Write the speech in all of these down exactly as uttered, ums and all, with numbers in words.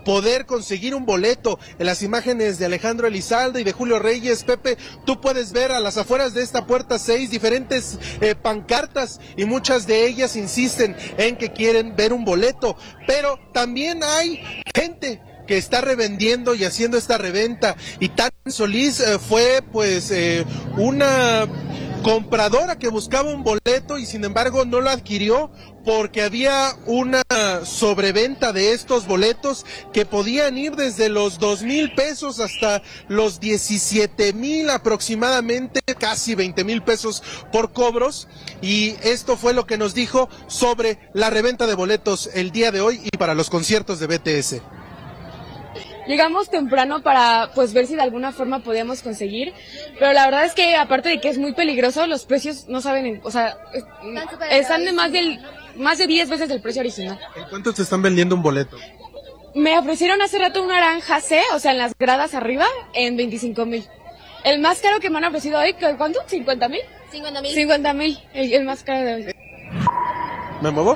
poder conseguir un boleto. En las imágenes de Alejandro Elizalde y de Julio Reyes, Pepe, tú puedes ver a las afueras de esta puerta seis diferentes eh, pancartas, y muchas de ellas insisten en que quieren ver un boleto, pero también hay gente que está revendiendo y haciendo esta reventa, y Tan Solís eh, fue pues eh, una compradora que buscaba un boleto y sin embargo no lo adquirió porque había una sobreventa de estos boletos que podían ir desde los dos mil pesos hasta los diecisiete mil aproximadamente, casi veinte mil pesos por cobros, y esto fue lo que nos dijo sobre la reventa de boletos el día de hoy y para los conciertos de B T S. Llegamos temprano para pues ver si de alguna forma podíamos conseguir, pero la verdad es que aparte de que es muy peligroso, los precios no saben, o sea, están de más del más de diez veces el precio original. ¿En cuánto te están vendiendo un boleto? Me ofrecieron hace rato un naranja C, o sea, en las gradas arriba, en veinticinco mil. El más caro que me han ofrecido hoy, ¿cuánto? ¿cincuenta mil? cincuenta mil. cincuenta mil, el, el más caro de hoy. ¿Me muevo?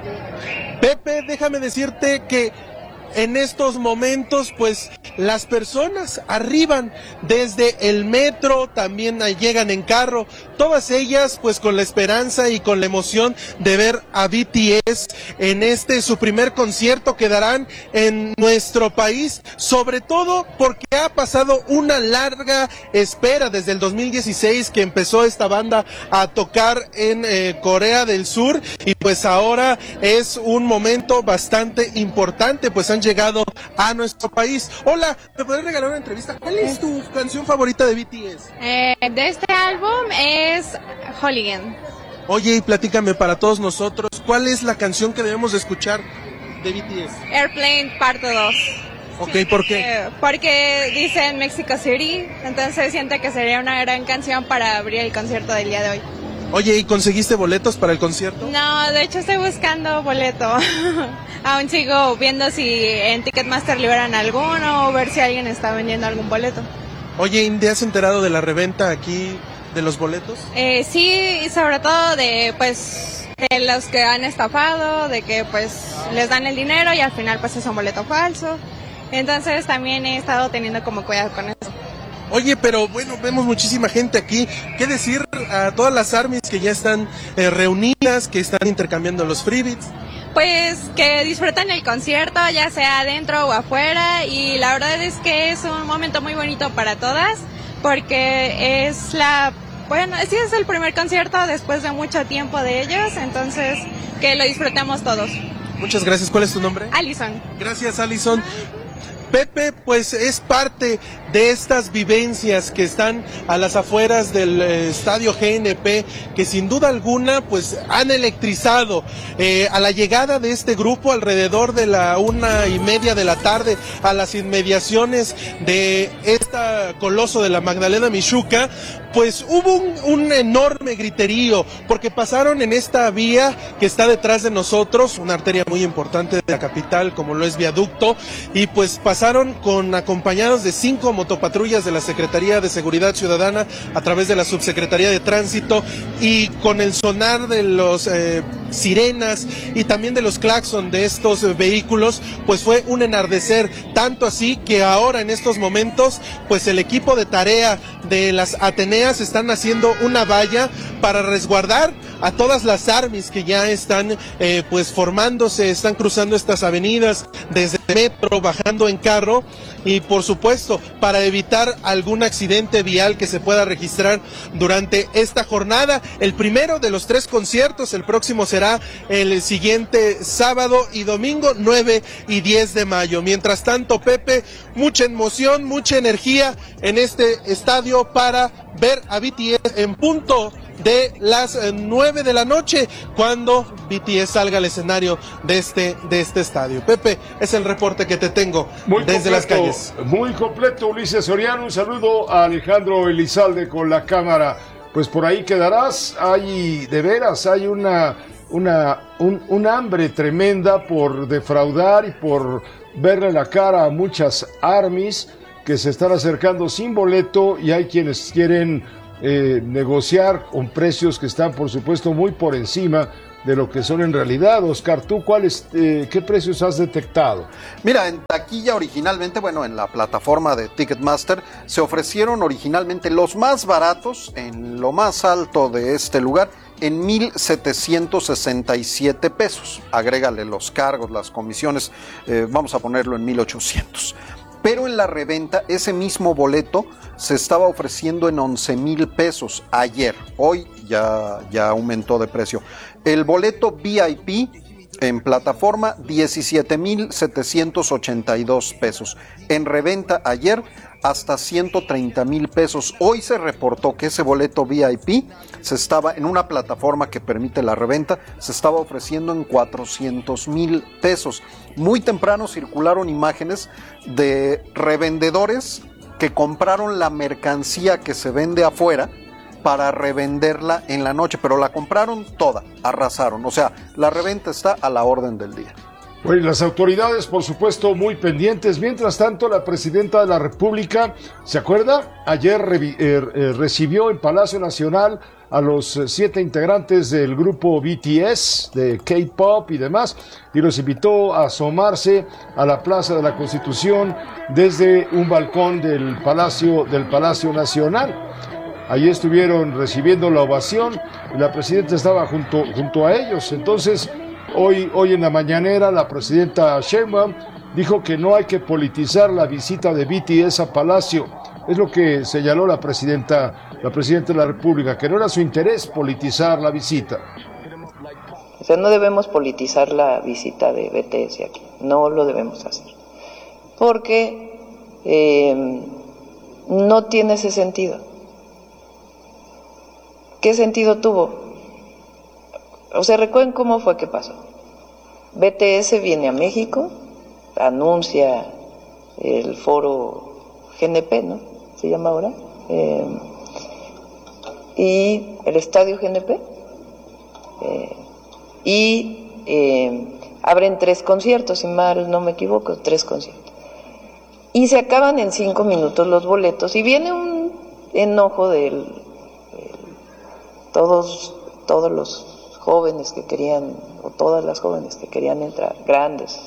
Pepe, déjame decirte que en estos momentos, pues, las personas arriban desde el metro, también llegan en carro, todas ellas, pues, con la esperanza y con la emoción de ver a B T S en este, su primer concierto que darán en nuestro país, sobre todo porque ha pasado una larga espera desde el dos mil dieciséis que empezó esta banda a tocar en eh, Corea del Sur, y pues ahora es un momento bastante importante, pues han llegado a nuestro país. Hola, ¿me podrías regalar una entrevista? ¿Cuál es tu canción favorita de B T S? Eh, de este álbum es Hooligan. Oye, y platícame para todos nosotros, ¿cuál es la canción que debemos de escuchar de B T S? Airplane parte dos. Ok, sí, ¿por qué? Eh, porque dice en Mexico City, entonces siento que sería una gran canción para abrir el concierto del día de hoy. Oye, ¿y conseguiste boletos para el concierto? No, de hecho estoy buscando boleto. Aún sigo viendo si en Ticketmaster liberan alguno o ver si alguien está vendiendo algún boleto. Oye, ¿te has enterado de la reventa aquí de los boletos? Eh, sí, y sobre todo de pues de los que han estafado, de que pues les dan el dinero y al final pues es un boleto falso. Entonces también he estado teniendo como cuidado con eso. Oye, pero bueno, vemos muchísima gente aquí. ¿Qué decir a todas las ARMYs que ya están eh, reunidas, que están intercambiando los freebies? Pues que disfruten el concierto, ya sea adentro o afuera, y la verdad es que es un momento muy bonito para todas, porque es la, bueno, sí es el primer concierto después de mucho tiempo de ellos, entonces que lo disfrutemos todos. Muchas gracias. ¿Cuál es tu nombre? Alison. Gracias, Alison. Pepe, pues es parte de estas vivencias que están a las afueras del eh, estadio G N P, que sin duda alguna pues han electrizado eh, a la llegada de este grupo alrededor de la una y media de la tarde a las inmediaciones de esta coloso de la Magdalena Mixhuca. Pues hubo un, un enorme griterío, porque pasaron en esta vía que está detrás de nosotros, una arteria muy importante de la capital, como lo es Viaducto, y pues pasaron con acompañados de cinco motopatrullas de la Secretaría de Seguridad Ciudadana a través de la Subsecretaría de Tránsito, y con el sonar de los eh, sirenas y también de los claxon de estos eh, vehículos, pues fue un enardecer, tanto así que ahora en estos momentos, pues el equipo de tarea de las Ateneas están haciendo una valla para resguardar a todas las ARMYs que ya están eh, pues formándose, están cruzando estas avenidas desde el metro, bajando en carro, y por supuesto para evitar algún accidente vial que se pueda registrar durante esta jornada. El primero de los tres conciertos, el próximo será el siguiente sábado y domingo nueve y diez de mayo. Mientras tanto, Pepe, mucha emoción, mucha energía en este estadio para ver a B T S en punto de las nueve de la noche, cuando B T S salga al escenario de este de este estadio. Pepe, es el reporte que te tengo muy desde completo, las calles. Muy completo, Ulises Soriano. Un saludo a Alejandro Elizalde con la cámara. Pues por ahí quedarás. Hay, de veras, hay una, una un, un hambre tremenda por defraudar y por verle la cara a muchas ARMYs que se están acercando sin boleto, y hay quienes quieren Eh, negociar con precios que están por supuesto muy por encima de lo que son en realidad. Oscar, ¿tú cuáles, eh, qué precios has detectado? Mira, en taquilla originalmente, bueno, en la plataforma de Ticketmaster, se ofrecieron originalmente los más baratos, en lo más alto de este lugar, en mil setecientos sesenta y siete pesos. Agrégale los cargos, las comisiones, eh, vamos a ponerlo en mil ochocientos. Pero en la reventa, ese mismo boleto se estaba ofreciendo en once mil pesos ayer. Hoy ya, ya aumentó de precio. El boleto V I P en plataforma, diecisiete mil setecientos ochenta y dos pesos. En reventa ayer, hasta ciento treinta mil pesos. Hoy se reportó que ese boleto V I P se estaba en una plataforma que permite la reventa, se estaba ofreciendo en cuatrocientos mil pesos. Muy temprano circularon imágenes de revendedores que compraron la mercancía que se vende afuera para revenderla en la noche, pero la compraron toda, arrasaron. O sea, la reventa está a la orden del día. Bueno, las autoridades, por supuesto, muy pendientes. Mientras tanto, la presidenta de la República, ¿se acuerda? Ayer re- eh, eh, recibió en Palacio Nacional a los eh, siete integrantes del grupo B T S, de K-pop y demás, y los invitó a asomarse a la Plaza de la Constitución desde un balcón del Palacio, del Palacio Nacional. Allí estuvieron recibiendo la ovación y la presidenta estaba junto, junto a ellos. Entonces, Hoy, hoy en la mañanera, la presidenta Sheinbaum dijo que no hay que politizar la visita de B T S a Palacio. Es lo que señaló la presidenta, la presidenta de la República, que no era su interés politizar la visita. O sea, no debemos politizar la visita de B T S aquí, no lo debemos hacer, porque eh, no tiene ese sentido. ¿Qué sentido tuvo? O sea, recuerden cómo fue que pasó. B T S viene a México, anuncia el foro G N P, ¿no? Se llama ahora. Eh, y el estadio G N P. Eh, y eh, abren tres conciertos, si mal no me equivoco, tres conciertos. Y se acaban en cinco minutos los boletos. Y viene un enojo de todos, todos los jóvenes que querían, o todas las jóvenes que querían entrar, grandes.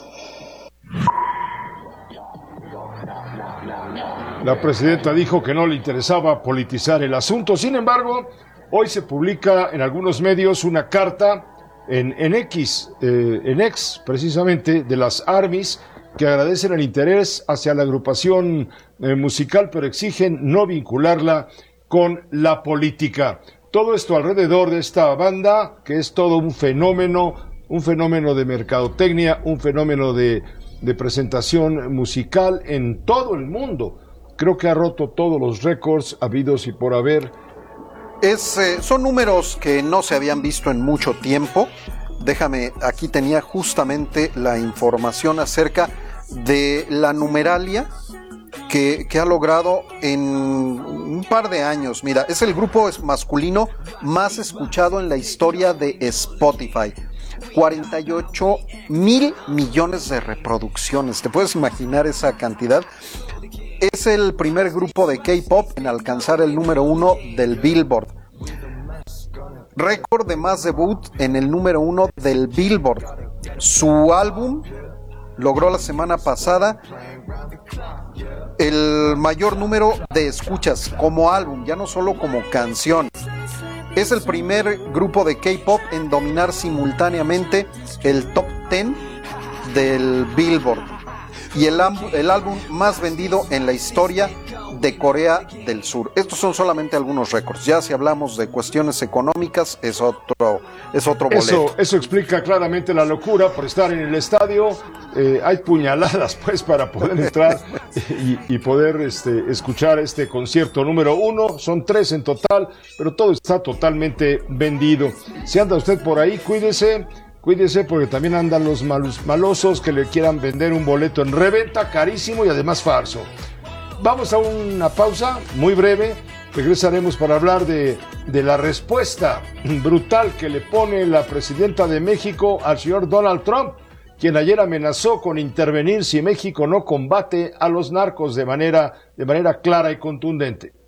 La presidenta dijo que no le interesaba politizar el asunto. Sin embargo, hoy se publica en algunos medios una carta en, en X, eh, en X precisamente, de las ARMYs, que agradecen el interés hacia la agrupación eh, musical, pero exigen no vincularla con la política. Todo esto alrededor de esta banda, que es todo un fenómeno, un fenómeno de mercadotecnia, un fenómeno de, de presentación musical en todo el mundo. Creo que ha roto todos los récords habidos y por haber. Es, eh, son números que no se habían visto en mucho tiempo. Déjame, aquí tenía justamente la información acerca de la numeralia Que, que ha logrado en un par de años. Mira, es el grupo masculino más escuchado en la historia de Spotify. cuarenta y ocho mil millones de reproducciones. ¿Te puedes imaginar esa cantidad? Es el primer grupo de K-pop en alcanzar el número uno del Billboard. Récord de más debut en el número uno del Billboard. Su álbum logró la semana pasada el mayor número de escuchas como álbum, ya no solo como canción. Es el primer grupo de K-pop en dominar simultáneamente el top diez del Billboard y el, el álbum más vendido en la historia de Corea del Sur. Estos son solamente algunos récords. Ya si hablamos de cuestiones económicas, es otro, es otro boleto. Eso, eso explica claramente la locura por estar en el estadio. Eh, hay puñaladas, pues, para poder entrar y, y poder este, escuchar este concierto número uno. Son tres en total, pero todo está totalmente vendido. Si anda usted por ahí, cuídese. Cuídese porque también andan los malos, malosos que le quieran vender un boleto en reventa carísimo y además falso. Vamos a una pausa muy breve. Regresaremos para hablar de, de la respuesta brutal que le pone la presidenta de México al señor Donald Trump, quien ayer amenazó con intervenir si México no combate a los narcos de manera, de manera clara y contundente.